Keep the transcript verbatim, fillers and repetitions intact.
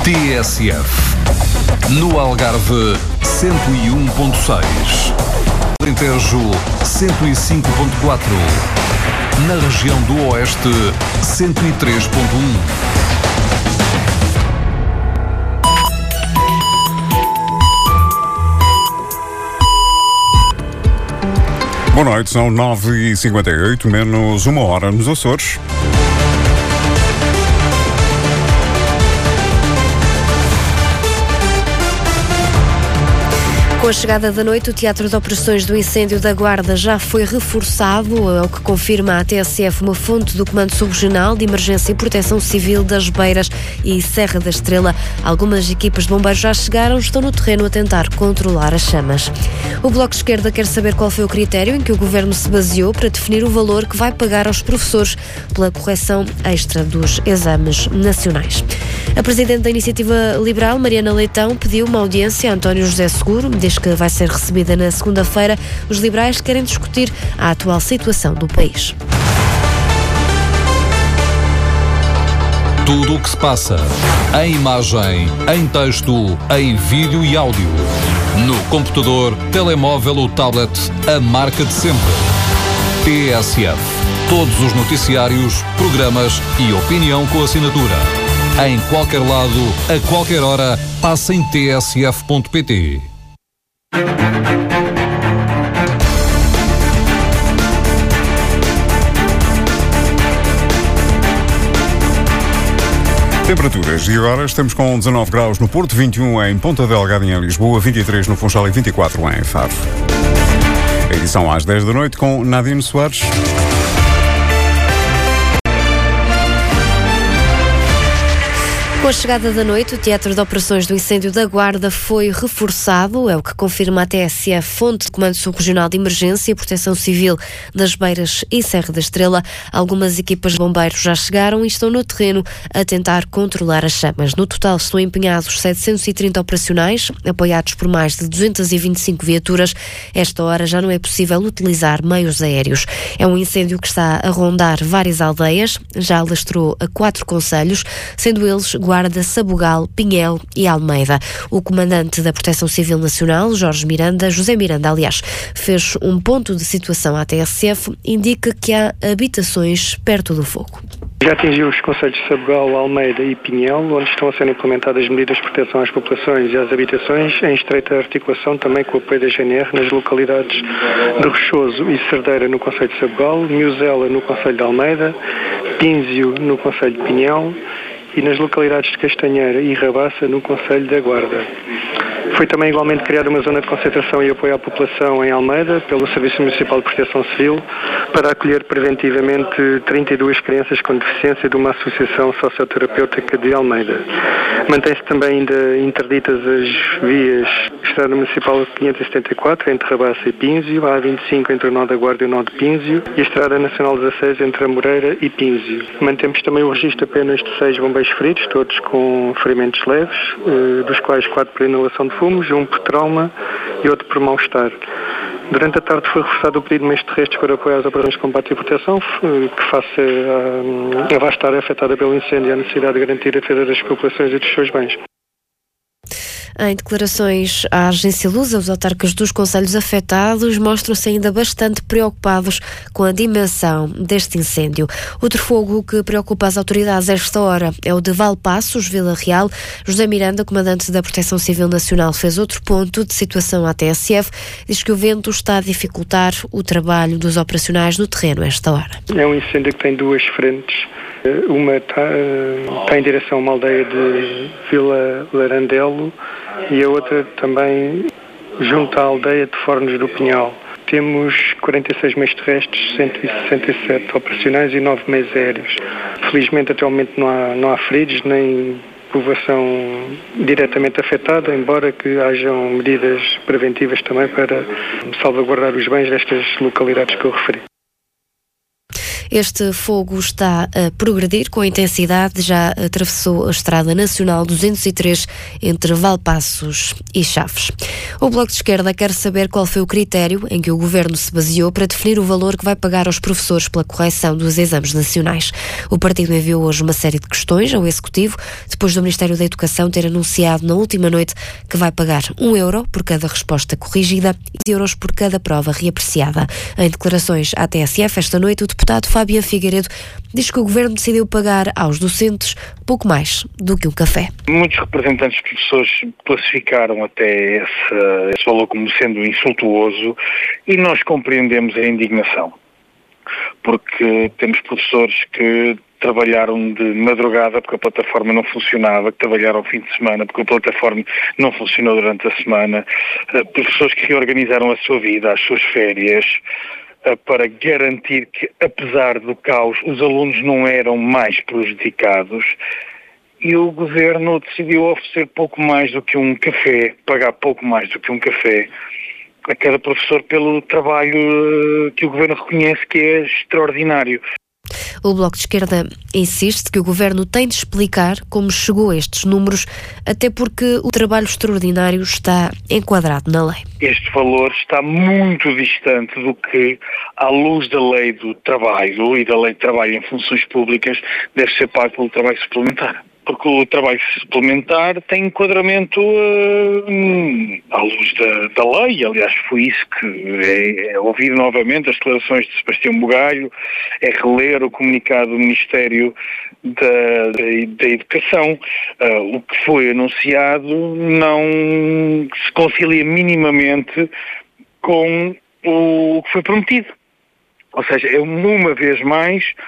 T S F. No Algarve, cento e um ponto seis. Alentejo, cento e cinco ponto quatro. Na região do Oeste, cento e três ponto um. Boa noite, são nove e cinquenta e oito, menos uma hora nos Açores. Com a chegada da noite, o Teatro de Operações do Incêndio da Guarda já foi reforçado, é o que confirma a T S F, uma fonte do Comando Subregional de Emergência e Proteção Civil das Beiras e Serra da Estrela. Algumas equipas de bombeiros já chegaram, estão no terreno a tentar controlar as chamas. O Bloco de Esquerda quer saber qual foi o critério em que o Governo se baseou para definir o valor que vai pagar aos professores pela correção extra dos exames nacionais. A Presidente da Iniciativa Liberal, Mariana Leitão, pediu uma audiência a António José Seguro, diz que vai ser recebida na segunda-feira. Os liberais querem discutir a atual situação do país. Tudo o que se passa, em imagem, em texto, em vídeo e áudio. No computador, telemóvel ou tablet, a marca de sempre. T S F. Todos os noticiários, programas e opinião com assinatura. Em qualquer lado, a qualquer hora, passa em t s f ponto p t. Temperaturas, e agora estamos com dezanove graus no Porto, vinte e um em Ponta Delgada e em Lisboa, vinte e três no Funchal e vinte e quatro em Faro. A edição às dez da noite com Nadine Soares. Com a chegada da noite, o Teatro de Operações do Incêndio da Guarda foi reforçado, é o que confirma a T S F, fonte de Comando Subregional de Emergência e Proteção Civil das Beiras e Serra da Estrela. Algumas equipas de bombeiros já chegaram e estão no terreno a tentar controlar as chamas. No total estão empenhados setecentos e trinta operacionais, apoiados por mais de duzentas e vinte e cinco viaturas. Esta hora já não é possível utilizar meios aéreos. É um incêndio que está a rondar várias aldeias, já alastrou a quatro concelhos, sendo eles Guarda, Sabugal, Pinhel e Almeida. O comandante da Proteção Civil Nacional, Jorge Miranda, José Miranda, aliás, fez um ponto de situação à T S F, indica que há habitações perto do fogo. Já atingiu os concelhos de Sabugal, Almeida e Pinhel, onde estão a ser implementadas medidas de proteção às populações e às habitações, em estreita articulação também com o apoio da G N R nas localidades de Rochoso e Cerdeira no concelho de Sabugal, Miuzela no concelho de Almeida, Pínzio no concelho de Pinhel e nas localidades de Castanheira e Rabaça, no concelho da Guarda. Foi também igualmente criada uma zona de concentração e apoio à população em Almeida, pelo Serviço Municipal de Proteção Civil, para acolher preventivamente trinta e duas crianças com deficiência de uma associação socioterapêutica de Almeida. Mantém-se também ainda interditas as vias Estrada Municipal quinhentos e setenta e quatro, entre Rabaça e Pínzio, a A vinte e cinco entre o Nó da Guarda e o Nó de Pínzio, e a Estrada Nacional dezasseis entre a Moreira e Pínzio. Mantemos também o registro apenas de seis bombeiros feridos, todos com ferimentos leves, dos quais quatro por inalação de fumos, um por trauma e outro por mal-estar. Durante a tarde foi reforçado o pedido de meios terrestres para apoiar as operações de combate e proteção, que face a, a vasta área afetada pelo incêndio e a necessidade de garantir a defesa das populações e dos seus bens. Em declarações à Agência Lusa, os autarcas dos concelhos afetados mostram-se ainda bastante preocupados com a dimensão deste incêndio. Outro fogo que preocupa as autoridades a esta hora é o de Valpassos, Vila Real. José Miranda, comandante da Proteção Civil Nacional, fez outro ponto de situação à T S F. Diz que o vento está a dificultar o trabalho dos operacionais no terreno a esta hora. É um incêndio que tem duas frentes. Uma está, está em direção a uma aldeia de Vila Larandelo e a outra também junto à aldeia de Fornos do Pinhal. Temos quarenta e seis meios terrestres, cento e sessenta e sete operacionais e nove meios aéreos. Felizmente até o momento não há, não há feridos nem povoação diretamente afetada, embora que hajam medidas preventivas também para salvaguardar os bens destas localidades que eu referi. Este fogo está a progredir com intensidade, já atravessou a Estrada Nacional duzentos e três entre Valpaços e Chaves. O Bloco de Esquerda quer saber qual foi o critério em que o Governo se baseou para definir o valor que vai pagar aos professores pela correção dos exames nacionais. O partido enviou hoje uma série de questões ao Executivo, depois do Ministério da Educação ter anunciado na última noite que vai pagar um euro por cada resposta corrigida e dez euros por cada prova reapreciada. Em declarações à T S F esta noite, o deputado Fábio Figueiredo diz que o Governo decidiu pagar aos docentes pouco mais do que um café. Muitos representantes de professores classificaram até esse, esse valor como sendo insultuoso e nós compreendemos a indignação, porque temos professores que trabalharam de madrugada porque a plataforma não funcionava, que trabalharam ao fim de semana porque a plataforma não funcionou durante a semana, professores que reorganizaram a sua vida, as suas férias, para garantir que, apesar do caos, os alunos não eram mais prejudicados, e o Governo decidiu oferecer pouco mais do que um café, pagar pouco mais do que um café a cada professor pelo trabalho que o Governo reconhece que é extraordinário. O Bloco de Esquerda insiste que o Governo tem de explicar como chegou a estes números, até porque o trabalho extraordinário está enquadrado na lei. Este valor está muito distante do que, à luz da lei do trabalho e da lei de trabalho em funções públicas, deve ser pago pelo trabalho suplementar. Porque o trabalho suplementar tem enquadramento uh, à luz da, da lei. Aliás, foi isso que é, é ouvir novamente as declarações de Sebastião Bugalho, é reler o comunicado do Ministério da, da, da Educação. Uh, o que foi anunciado não se concilia minimamente com o que foi prometido. Ou seja, é uma vez mais